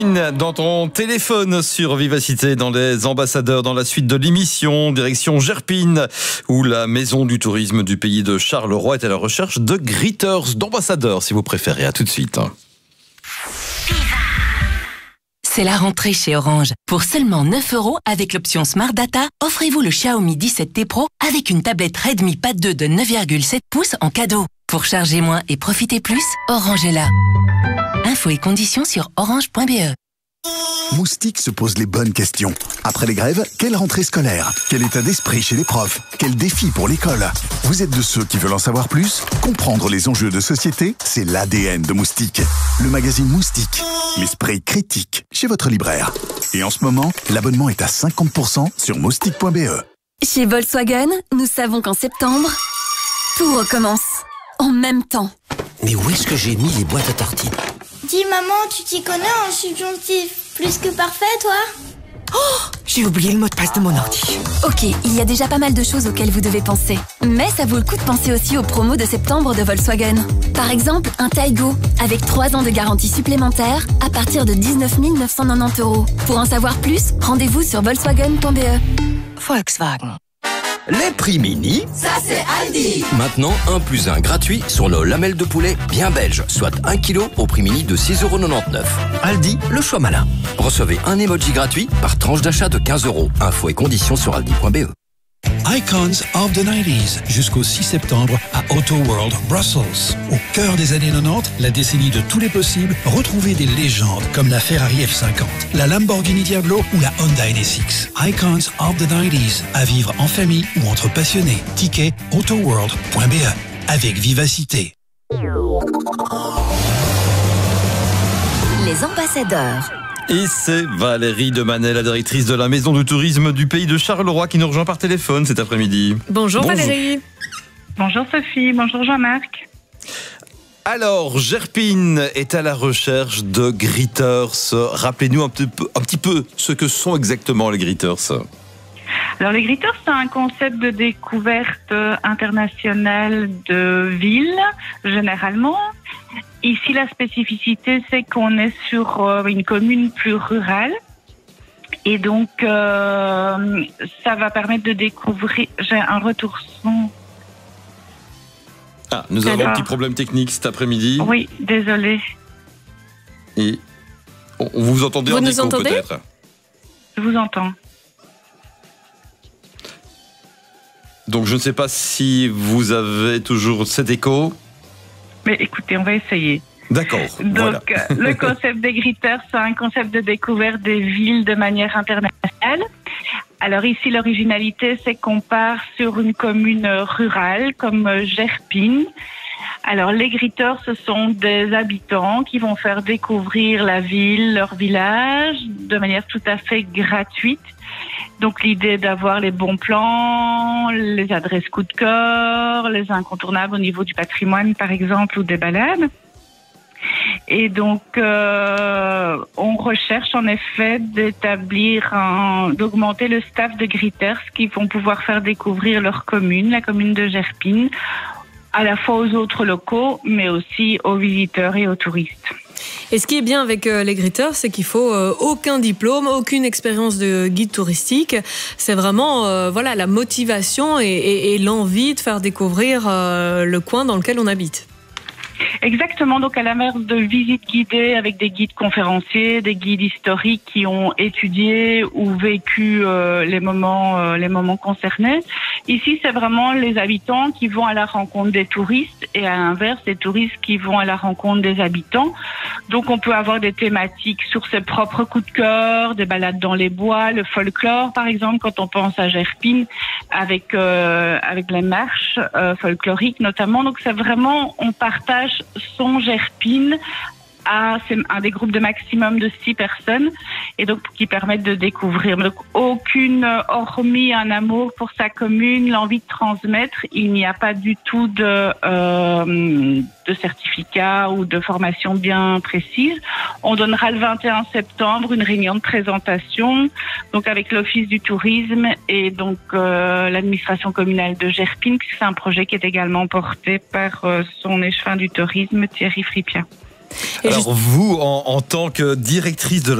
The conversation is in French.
Dans ton téléphone sur Vivacité, dans les ambassadeurs, dans la suite de l'émission, direction Gerpine, où la maison du tourisme du pays de Charleroi est à la recherche de greeters, d'ambassadeurs si vous préférez. À tout de suite. C'est la rentrée chez Orange. Pour seulement 9 € avec l'option Smart Data, offrez-vous le Xiaomi 17T Pro avec une tablette Redmi Pad 2 de 9,7 pouces en cadeau. Pour charger moins et profiter plus, Orange est là. Infos et conditions sur orange.be. Moustique se pose les bonnes questions. Après les grèves, quelle rentrée scolaire? Quel état d'esprit chez les profs? Quel défi pour l'école? Vous êtes de ceux qui veulent en savoir plus? Comprendre les enjeux de société, c'est l'ADN de Moustique. Le magazine Moustique, l'esprit critique, chez votre libraire. Et en ce moment, l'abonnement est à 50% sur moustique.be. Chez Volkswagen, nous savons qu'en septembre, tout recommence. En même temps. Mais où est-ce que j'ai mis les boîtes à tartines? Dis maman, tu t'y connais en subjonctif plus que parfait, toi? Oh, j'ai oublié le mot de passe de mon ordi. Ok, il y a déjà pas mal de choses auxquelles vous devez penser. Mais ça vaut le coup de penser aussi aux promos de septembre de Volkswagen. Par exemple, un Taigo, avec 3 ans de garantie supplémentaire, à partir de 19 990 €. Pour en savoir plus, rendez-vous sur volkswagen.be. Volkswagen. Les prix mini, ça c'est Aldi. Maintenant 1+1 gratuit sur nos lamelles de poulet bien belges, soit 1 kg au prix mini de 6,99 €. Aldi, le choix malin. Recevez un emoji gratuit par tranche d'achat de 15 €. Infos et conditions sur aldi.be. Icons of the 90s, jusqu'au 6 septembre à Auto World Brussels. Au cœur des années 90, la décennie de tous les possibles, retrouvez des légendes comme la Ferrari F50, la Lamborghini Diablo ou la Honda NSX. Icons of the 90s, à vivre en famille ou entre passionnés. Ticket autoworld.be, avec vivacité. Les ambassadeurs. Et c'est Valérie Demanet, la directrice de la maison du tourisme du pays de Charleroi, qui nous rejoint par téléphone cet après-midi. Bonjour Valérie. Bonjour Sophie, bonjour Jean-Marc. Alors, Gerpine est à la recherche de greeters. Rappelez-nous un petit peu ce que sont exactement les greeters. Alors les greeters, c'est un concept de découverte internationale de villes, généralement. Ici, la spécificité, c'est qu'on est sur une commune plus rurale. Et donc, ça va permettre de découvrir... J'ai un retour son. Ah, nous avons un petit problème technique cet après-midi. Oui, désolée. Et vous entendez en écho, peut-être? Je vous entends. Donc, je ne sais pas si vous avez toujours cet écho. Mais écoutez, on va essayer. D'accord. Donc, voilà. Le concept des greeters, c'est un concept de découverte des villes de manière internationale. Alors ici, l'originalité, c'est qu'on part sur une commune rurale comme Gerpine. Alors les greeters, ce sont des habitants qui vont faire découvrir la ville, leur village, de manière tout à fait gratuite. Donc l'idée d'avoir les bons plans, les adresses coup de cœur, les incontournables au niveau du patrimoine par exemple ou des balades. Et donc on recherche en effet d'augmenter le staff de greeters qui vont pouvoir faire découvrir leur commune, la commune de Gerpine, à la fois aux autres locaux mais aussi aux visiteurs et aux touristes. Et ce qui est bien avec les greeters, c'est qu'il faut aucun diplôme, aucune expérience de guide touristique. C'est vraiment la motivation et l'envie de faire découvrir le coin dans lequel on habite. Exactement, donc à la mer de visites guidées avec des guides conférenciers, des guides historiques qui ont étudié ou vécu les moments concernés. Ici, c'est vraiment les habitants qui vont à la rencontre des touristes et à l'inverse, des touristes qui vont à la rencontre des habitants. Donc on peut avoir des thématiques sur ses propres coups de cœur, des balades dans les bois, le folklore par exemple, quand on pense à Gerpine, avec les marches folkloriques notamment. Donc c'est vraiment, on partage son Gerpine c'est un des groupes de maximum de 6 personnes et donc qui permettent de découvrir. Donc hormis un amour pour sa commune, l'envie de transmettre, il n'y a pas du tout de certificat ou de formation bien précise. On donnera le 21 septembre une réunion de présentation, donc avec l'Office du tourisme et donc l'administration communale de Gerpine, c'est un projet qui est également porté par son échevin du tourisme, Thierry Fripia. Et Alors vous, en tant que directrice de